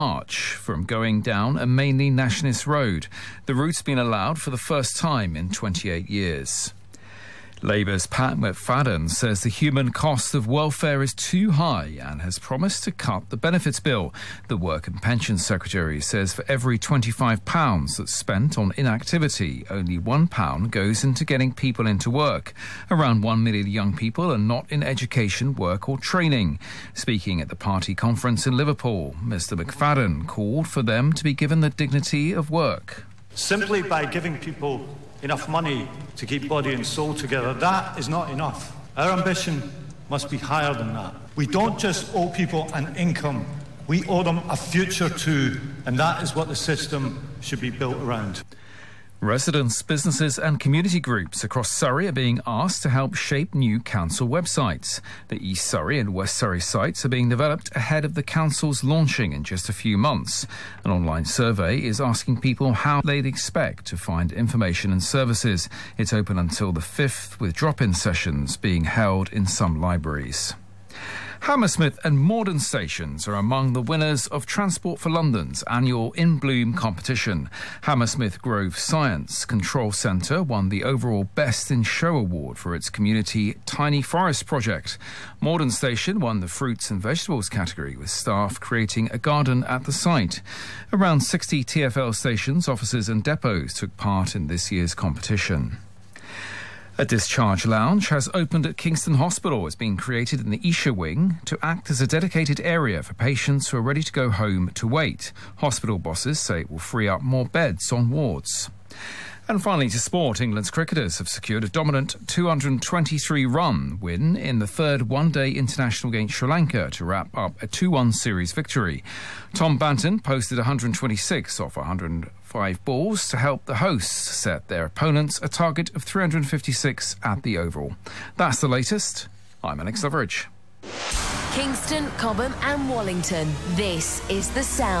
March from going down a mainly nationalist road. The route's been allowed for the first time in 28 years. Labour's Pat McFadden says the human cost of welfare is too high and has promised to cut the benefits bill. The Work and Pensions Secretary says for every £25 that's spent on inactivity, only £1 goes into getting people into work. Around 1 million young people are not in education, work or training. Speaking at the party conference in Liverpool, Mr McFadden called for them to be given the dignity of work. Simply by giving people enough money to keep body and soul together, that is not enough. Our ambition must be higher than that. We don't just owe people an income, we owe them a future too, and that is what the system should be built around. Residents, businesses and community groups across Surrey are being asked to help shape new council websites. The East Surrey and West Surrey sites are being developed ahead of the council's launching in just a few months. An online survey is asking people how they'd expect to find information and services. It's open until the 5th, with drop-in sessions being held in some libraries. Hammersmith and Morden stations are among the winners of Transport for London's annual In Bloom competition. Hammersmith Grove Science Control Centre won the overall Best in Show award for its community Tiny Forest project. Morden Station won the Fruits and Vegetables category, with staff creating a garden at the site. Around 60 TfL stations, offices and depots took part in this year's competition. A discharge lounge has opened at Kingston Hospital. It's been created in the Esher wing to act as a dedicated area for patients who are ready to go home to wait. Hospital bosses say it will free up more beds on wards. And finally to sport, England's cricketers have secured a dominant 223-run win in the third one-day international against Sri Lanka to wrap up a 2-1 series victory. Tom Banton posted 126 off 105 balls to help the hosts set their opponents a target of 356 at the Oval. That's the latest. I'm Alex Loveridge. Kingston, Cobham and Wallington. This is The Sound.